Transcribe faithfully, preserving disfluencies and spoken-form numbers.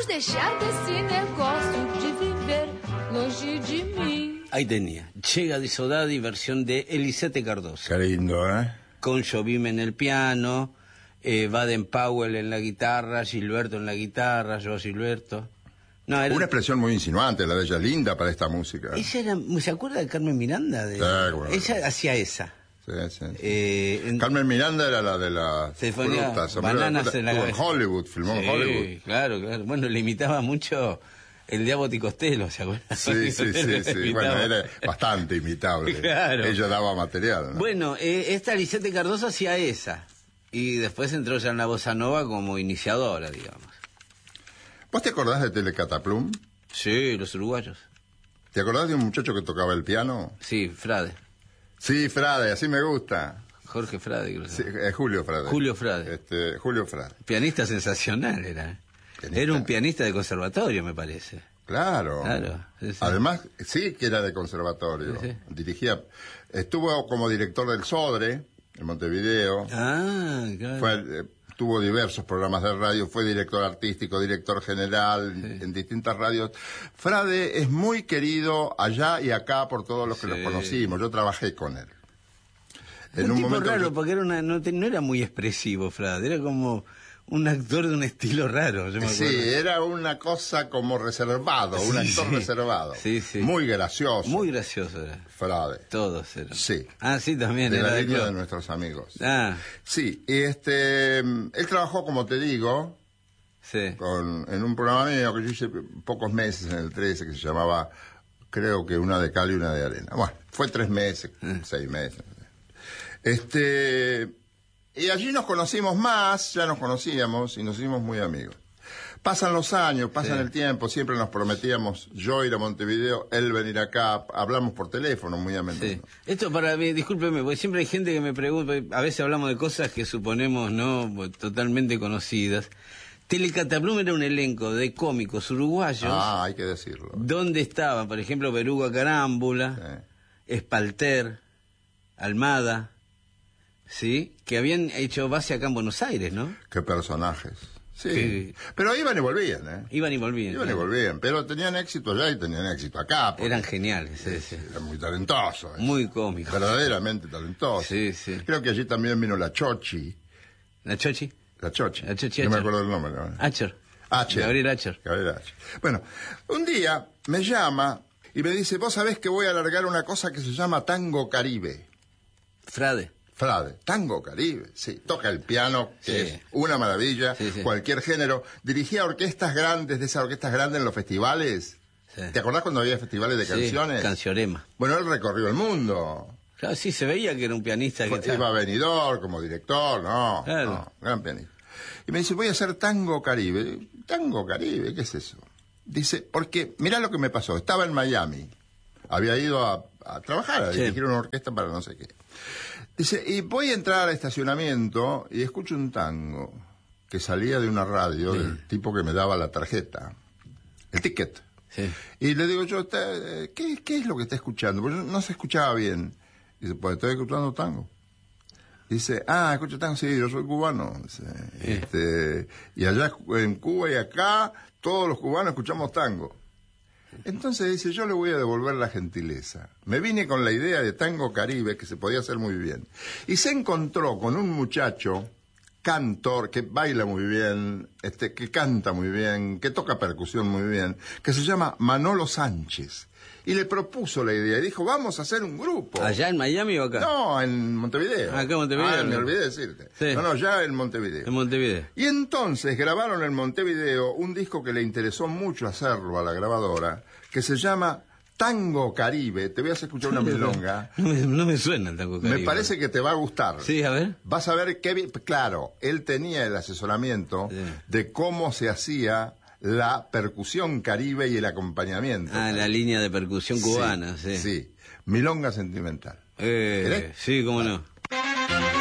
deixar desse negócio de viver longe de mim. Ahí tenía, Llega di Soldati, versión de Elisete Cardoso. Qué lindo, ¿eh? Con Jobim en el piano, eh, Baden-Powell en la guitarra, Gilberto en la guitarra, yo Gilberto. No, era... Una expresión muy insinuante, la de ella, linda para esta música. Ella era, ¿se acuerda de Carmen Miranda? De... Sí, bueno. Ella hacía esa. Sí, sí, sí. Eh, en... Carmen Miranda era la de las Se ponía frutas, bananas frutas. en la Estuvo en cabeza. Hollywood, filmó Sí, en Hollywood. claro, claro. Bueno, le imitaba mucho el de Abbott y Costello, ¿se acuerda? Sí, sí, sí, sí. Bueno, era bastante imitable. Claro. Ella daba material, ¿no? Bueno, eh, esta Elisete Cardoso hacía esa. Y después entró ya en la bossa nova como iniciadora, digamos. ¿Vos te acordás de Telecataplum? Sí, los uruguayos. ¿Te acordás de un muchacho que tocaba el piano? Sí, Frade. Sí, Frade, así me gusta. Jorge Frade, creo que Sí, se eh, Julio Frade. Julio Frade. Este, Julio Frade. Pianista sensacional era. Pianista. Era un pianista de conservatorio, me parece. Claro. Claro, sí, sí. Además, sí que era de conservatorio. Sí, sí. Dirigía, estuvo como director del Sodre, en Montevideo. Ah, claro. Fue, eh, tuvo diversos programas de radio, fue director artístico, director general Sí. en distintas radios. Frade es muy querido allá y acá por todos los que Sí. los conocimos. Yo trabajé con él. Un, un tipo raro, porque era una, no, te- no era muy expresivo, Frade. Era como un actor de un estilo raro. Yo me Sí, acuerdo. era una cosa como reservado, un Sí, actor sí. reservado. Sí, sí. Muy gracioso. Muy gracioso era. Frade. Todos eran. Sí. Ah, sí, también De era la de línea club. de nuestros amigos. Ah, Sí, y este, él trabajó, como te digo, sí. con, en un programa mío que yo hice pocos meses en el trece, que se llamaba, creo que una de cal y una de arena. Bueno, fue tres meses, Ah. seis meses. Este, y allí nos conocimos más, ya nos conocíamos y nos hicimos muy amigos. Pasan los años, pasan Sí. el tiempo, siempre nos prometíamos yo ir a Montevideo, él venir acá, hablamos por teléfono muy a menudo. Sí. Esto para mí, discúlpeme, porque siempre hay gente que me pregunta, a veces hablamos de cosas que suponemos no totalmente conocidas. Telecataplum era un elenco de cómicos uruguayos, Ah, hay que decirlo. donde estaban, por ejemplo, Beruga Carámbula, Sí. Espalter, Almada, ¿sí? Que habían hecho base acá en Buenos Aires, ¿no? Qué personajes. Sí. Sí. Pero iban y volvían, ¿eh? Iban y volvían. Iban y ¿no? volvían, pero tenían éxito allá y tenían éxito acá. porque Eran geniales, sí, sí. Eran muy talentosos. Muy cómicos. Verdaderamente talentosos. Sí, sí. Creo que allí también vino la Chochi. ¿La Chochi? La Chochi. La Chochi No me Acher. acuerdo el nombre. ¿no? Acher. Acher. Gabriel Acher. Gabriel Acher. Bueno, un día me llama y me dice, vos sabés que voy a alargar una cosa que se llama Tango Caribe. Frade. Frade, Tango Caribe, sí, toca el piano, que Sí. es una maravilla, Sí, sí. cualquier género. Dirigía orquestas grandes, de esas orquestas grandes en los festivales. Sí. ¿Te acordás cuando había festivales de Sí, canciones? Canciorema. Bueno, él recorrió el mundo. Claro, sí, se veía que era un pianista que Fue- estaba- iba a Benidorm como director, no, Claro. no, gran pianista. Y me dice, voy a hacer Tango Caribe. Tango Caribe, ¿qué es eso? Dice, porque, mirá lo que me pasó, estaba en Miami, había ido a, a trabajar, a Sí. dirigir una orquesta para no sé qué. Dice, y voy a entrar al estacionamiento y escucho un tango que salía de una radio Sí. del tipo que me daba la tarjeta, el ticket. Sí. Y le digo yo, "Está- ¿qué, ¿qué es lo que está escuchando? Porque no se escuchaba bien. Dice, pues estoy escuchando tango. Dice, ah, escucho tango, sí, yo soy cubano. Dice, este, y allá en Cuba y acá, todos los cubanos escuchamos tango. Entonces dice, yo le voy a devolver la gentileza. Me vine con la idea de Tango Caribe, que se podía hacer muy bien. Y se encontró con un muchacho, cantor, que baila muy bien, este, que canta muy bien, que toca percusión muy bien, que se llama Manolo Sánchez. Y le propuso la idea, y dijo, vamos a hacer un grupo. ¿Allá en Miami o acá? No, en Montevideo. Acá en Montevideo. Ah, me olvidé decirte. Sí. No, no, ya en Montevideo. En Montevideo. Y entonces grabaron en Montevideo un disco que le interesó mucho hacerlo a la grabadora, que se llama Tango Caribe. Te voy a hacer escuchar una milonga. No me, no me suena el tango caribe. Me parece que te va a gustar. Sí, a ver. Vas a ver qué bien. Claro, él tenía el asesoramiento Sí. de cómo se hacía la percusión caribe y el acompañamiento. Ah, la línea de percusión cubana, sí. Sí, milonga sentimental. Eh, ¿Querés? sí, cómo no.